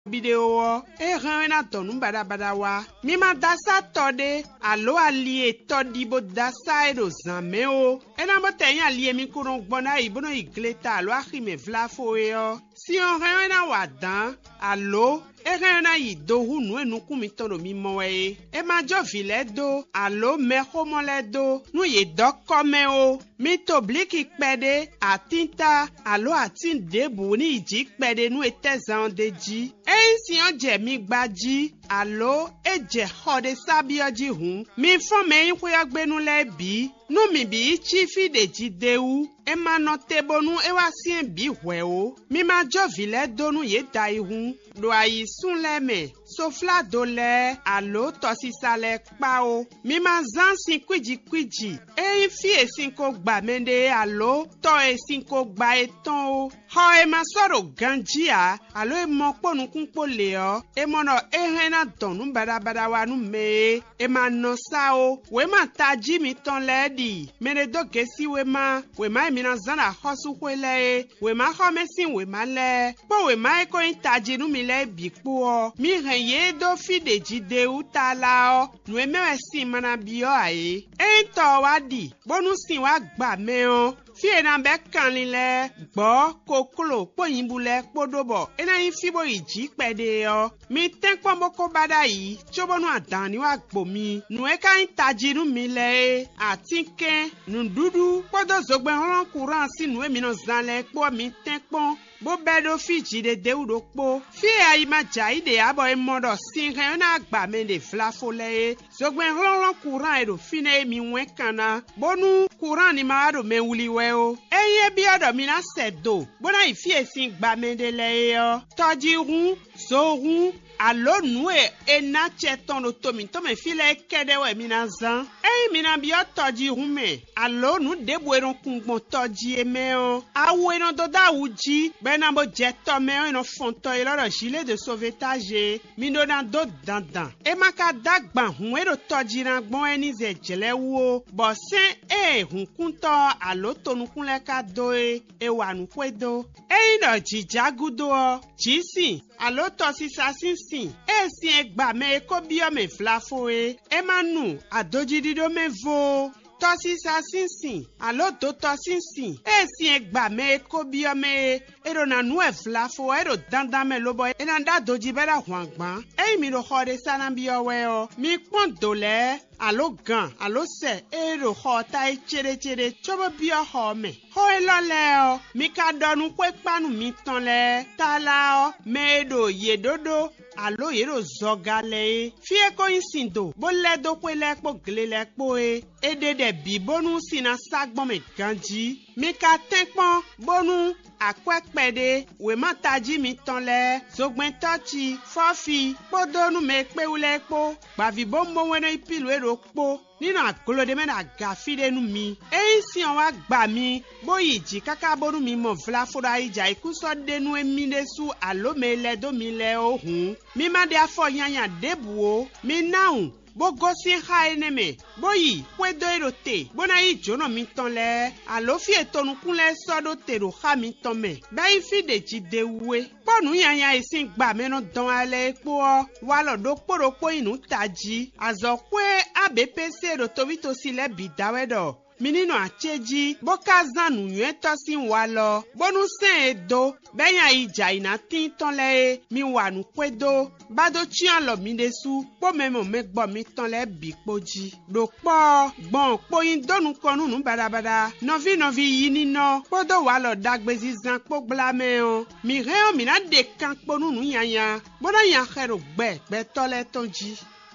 Bideo na tonu bada wa mi ma dasa tode alo alie todi bo dasa edo zame o ena bo tenya alie mi kuron gbona ibono igleta alo ahime vlafo yo si on na wadan alo na yido hunu enuku mi tono mi moe e ma jo vile do alo me homole do nu ye dokome o mi to bliki pede atinta alo atin debu ni iji pede nu etezan deji si on je mi gbaji alo eje hode sabioji hun mi fon me yin kwe agbenu lebi nu mi bi chifi deji dewu e ma no tebonu e wa sien bi hwe o mi ma jo vile do nu ye dai hun do ayi sun le me sofla do le alo to si sale pa o mi ma zan sin kwiji e fi esin ko gba mende alo to esin ko gba eton o ho e ma soro ganjia alo e mo ponu kun pole o e mo no e na donu bada wa nu me e ma no sa o we ma taji mi ton ledi mene do gesi we ma mi na zana hosu kwele we ma ho mesin we ma le po we ma e ko taji nu mi le bi po o mi ren ye do fi deji de utala o nu e me sin mana bi o aye e to wa di bonu sin wa gba me o fi ena be kanlile gbo koklo poyinbule podobo ena yin fibo iji pede o mi tenpon boko bada yi chobonu adan ni wa gbo mi nu e kan tajiru mi le atinke nu dudu podo zogbe ran kuran si nu e mi no zanle po mi tenpon bo bedo fiji de deudo po fi ayi ma jai de abo e modo sin ren na gba me de flafole zogbe ran kuran e do fine mi wen kana bonu kuran ni ma do me wuli we o eye bi odo mi na sedo bona ifi esin gba me de le yo toji run so run alo nue ena cheton lo to me file kede we mi na zan mi na bi toji run me alo nu debu eron kungbon toji eme o awo eron do da uji bena bo jeto me o eno fonto e loro gilet de sauvetage mi do na do dandan e maka dagban hun ero toji na gbon eni ze jele wo bo se hun kunto alo tonu kunle ka do e wa nu kwedo no jijagudo o jisi alo to si sasinsin si egba me ko bi o me flafo e manu adoji dido me vo tosi sasinsin alo do tosinsin si egba me ko bi o me ero na nu e flafo ero dandan me lobo na da doji bera hwangban mi ro hode sana bi o we o mi pon dole alo gan alo se ero hota e chere chobo bi o ho me ho elole o mi ka donu kwe panu mi tan le tala o medo yedodo alo yero zogale fie ko insindo bo le do kwe le po gle le po edede bi bonu sina sagbon me ganji mi ka tenpon bonu akwekpede we ma taji mi tan le zogben tochi fofi podonu me pe ule po bavi bombo wena ipilu ero po nínú agolode me na gafide nu mi si on wa gba mi boyi ji kaka bonu mi mo vlafora ija ikuso denu emi desu alo me le do mi le ohun mi ma de afo yanya debu o mi naun bo gosi ha eneme boyi kwedo erote bona yi jono mi tan le alo fi etonu kunle sodo tero ha mi tan me bai fi deji dewe ponu yanya isin gba me no don ale epo wa lo do poropo inu taji azokwe abpc ro tobito sile bidawedo minino acheji boka zanu yuen tosin wa lo bonu sen edo benya ija ina tin ton le mi wa nu kwedo bado chian lo mi desu po memo me gbo mi ton le bi poji do po gbon poyin donu konu nu bada novi yi nino podo wa lo dagbezi zan po blame o mi re o mi na de kan ponu nu yanya bona yan khero gbe tole tonji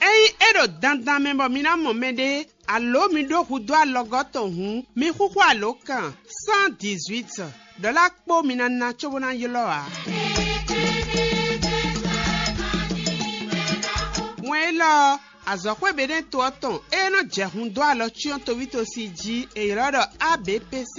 ero dandan membo mina momede alo mi do hudo alogoto hun mi kuku alo kan 118 dola po mina na chobona yelo a mwelo azokwe beden to ton no jehun do alo chion to vito si ji e rodo abpc